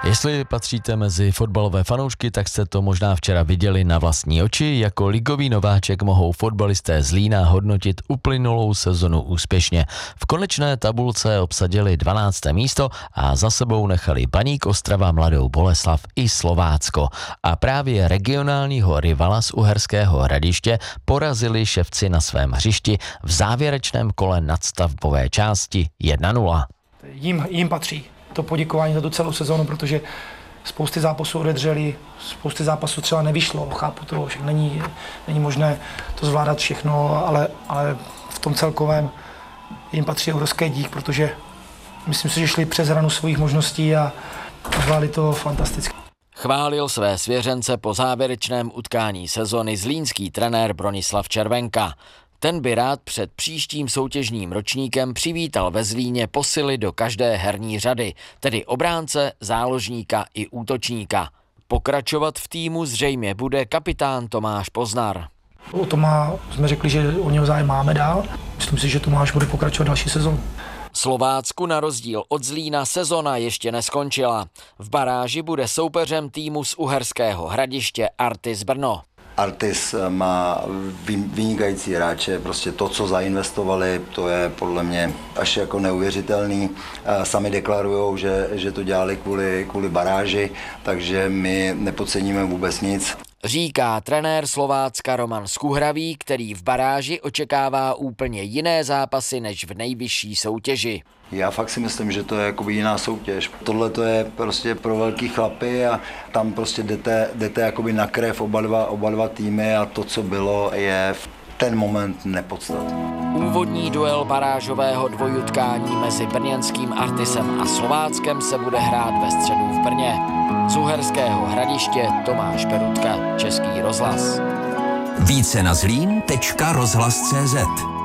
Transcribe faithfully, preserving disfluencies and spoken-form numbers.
Jestli patříte mezi fotbalové fanoušky, tak jste to možná včera viděli na vlastní oči. Jako ligový nováček mohou fotbalisté Zlína hodnotit uplynulou sezonu úspěšně. V konečné tabulce obsadili dvanácté místo a za sebou nechali Baník Ostrava, Mladou Boleslav i Slovácko. A právě regionálního rivala z Uherského Hradiště porazili Ševci na svém hřišti v závěrečném kole nadstavbové části jedna nula. Jím, jím patří to poděkování za tu celou sezónu, protože spousty zápasů odedřeli, spousty zápasů třeba nevyšlo, chápu to, však není, není možné to zvládat všechno, ale, ale v tom celkovém jim patří obrovský dík, protože myslím si, že šli přes hranu svých možností a zvládli to fantasticky. Chválil své svěřence po závěrečném utkání sezony zlínský trenér Bronislav Červenka. Ten by rád před příštím soutěžním ročníkem přivítal ve Zlíně posily do každé herní řady, tedy obránce, záložníka i útočníka. Pokračovat v týmu zřejmě bude kapitán Tomáš Poznar. O Toma jsme řekli, že o něho zájem máme dál. Myslím si, že Tomáš bude pokračovat další sezonu. Slovácku na rozdíl od Zlína sezona ještě neskončila. V baráži bude soupeřem týmu z Uherského Hradiště Artis Brno. Artis má vynikající hráče, prostě to, co zainvestovali, to je podle mě až jako neuvěřitelný. Sami deklarujou, že, že to dělali kvůli, kvůli baráži, takže my nepodceníme vůbec nic. Říká trenér Slovácka Roman Skuhravý, který v baráži očekává úplně jiné zápasy než v nejvyšší soutěži. Já fakt si myslím, že to je jakoby jiná soutěž. Tohle to je prostě pro velký chlapy a tam prostě jdete, jdete jakoby na krev oba dva, oba dva týmy a to, co bylo, je v ten moment nepodstatný. Úvodní duel barážového dvojutkání mezi brněnským Artisem a Slováckem se bude hrát ve středu v Brně. Z Uherského Hradiště Tomáš Perutka, Český rozhlas. Více na zlín tečka rozhlas tečka cé zet